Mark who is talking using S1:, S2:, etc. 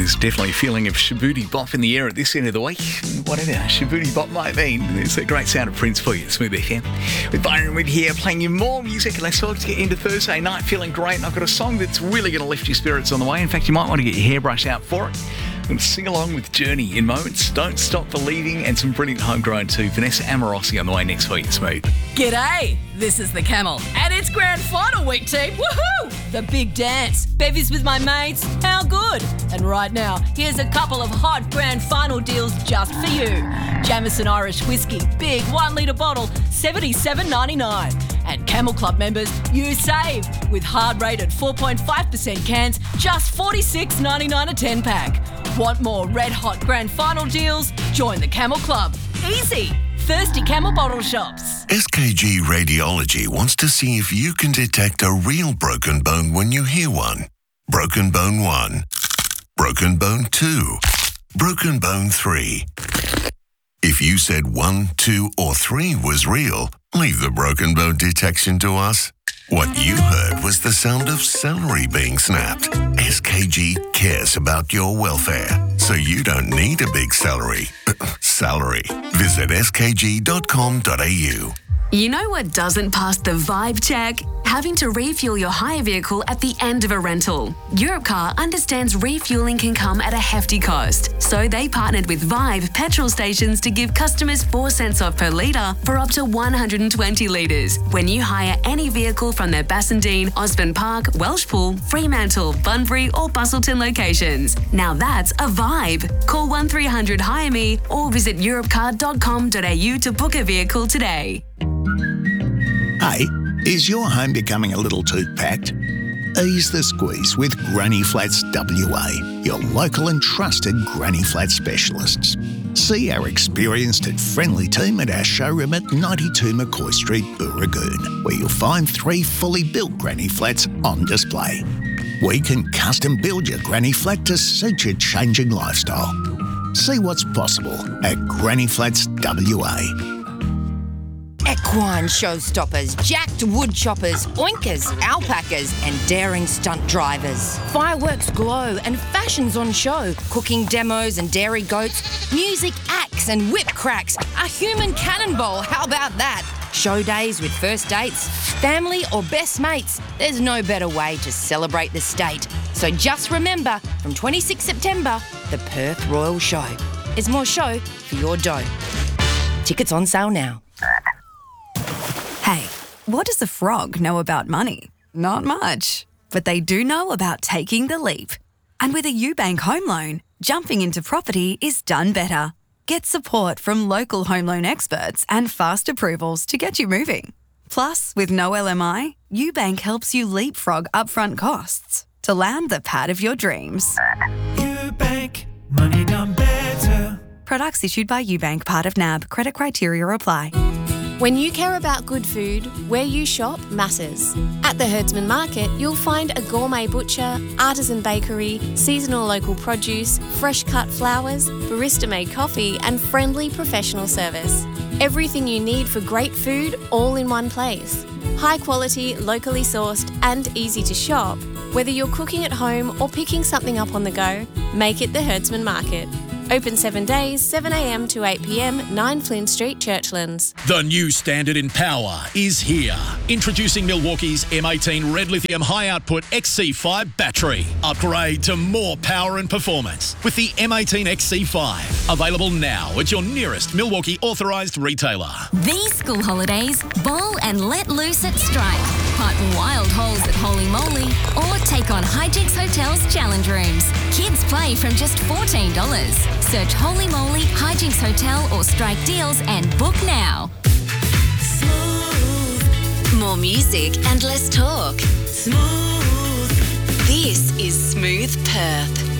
S1: there's definitely a feeling of Shaboody Bop in the air at this end of the week. Whatever Shaboody Bop might mean, there's a great sound of Prince for you, Smooth FM. With Byron Wood here, playing you more music, and let's talk to get into Thursday night feeling great. And I've got a song that's really going to lift your spirits on the way. In fact, you might want to get your hairbrush out for it. I'm going to sing along with Journey in moments. Don't Stop Believing, and some brilliant homegrown too. Vanessa Amorosi on the way next week. Smooth.
S2: G'day, this is the Camel, and it's grand final week, team. Woohoo! The big dance, bevies with my mates, how good? And right now, here's a couple of hot grand final deals just for you. Jameson Irish Whiskey, big 1 litre bottle, $77.99. And Camel Club members, you save with hard-rated 4.5% cans, just $46.99 a 10-pack. Want more red-hot grand final deals? Join the Camel Club. Easy. Thirsty Camel bottle shops.
S3: SKG Radiology wants to see if you can detect a real broken bone when you hear one. Broken bone 1. Broken bone 2. Broken bone 3. If you said 1, 2, or 3 was real, leave the broken bone detection to us. What you heard was the sound of celery being snapped. SKG cares about your welfare, so you don't need a big salary. Visit skg.com.au.
S4: You know what doesn't pass the vibe check? Having to refuel your hire vehicle at the end of a rental. Europcar understands refueling can come at a hefty cost, so they partnered with Vibe petrol stations to give customers 4 cents off per litre for up to 120 litres when you hire any vehicle from their Bassendean, Osborne Park, Welshpool, Fremantle, Bunbury or Bustleton locations. Now that's a vibe. Call 1300 Hire Me or visit europcar.com.au to book a vehicle today.
S5: Hey, is your home becoming a little too packed? Ease the squeeze with Granny Flats WA, your local and trusted Granny Flat specialists. See our experienced and friendly team at our showroom at 92 McCoy Street, Booragoon, where you'll find 3 fully built Granny Flats on display. We can custom build your Granny Flat to suit your changing lifestyle. See what's possible at Granny Flats WA.
S6: Equine showstoppers, jacked wood choppers, oinkers, alpacas and daring stunt drivers. Fireworks glow and fashions on show. Cooking demos and dairy goats. Music acts and whip cracks. A human cannonball, how about that? Show days with first dates, family or best mates. There's no better way to celebrate the state. So just remember, from 26 September, the Perth Royal Show. There's more show for your dough. Tickets on sale now.
S7: Hey, what does a frog know about money? Not much. But they do know about taking the leap. And with a UBank home loan, jumping into property is done better. Get support from local home loan experts and fast approvals to get you moving. Plus, with no LMI, UBank helps you leapfrog upfront costs to land the pad of your dreams.
S8: UBank, money done better.
S7: Products issued by UBank, part of NAB. Credit criteria apply.
S9: When you care about good food, where you shop matters. At the Herdsman Market, you'll find a gourmet butcher, artisan bakery, seasonal local produce, fresh cut flowers, barista-made coffee and friendly professional service. Everything you need for great food all in one place. High quality, locally sourced and easy to shop. Whether you're cooking at home or picking something up on the go, make it the Herdsman Market. Open 7 days, 7 a.m. to 8 p.m, 9 Flynn Street, Churchlands.
S10: The new standard in power is here. Introducing Milwaukee's M18 Red Lithium High Output XC5 battery. Upgrade to more power and performance with the M18 XC5. Available now at your nearest Milwaukee authorised retailer.
S11: These school holidays, bowl and let loose at Stripe. Pipe wild holes at Holy Moly or take on Hijinks Hotel's challenge rooms. Kids play from just $14. Search Holy Moly, Hijinks Hotel or Strike Deals and book now.
S4: Smooth. More music and less talk. Smooth. This is Smooth Perth.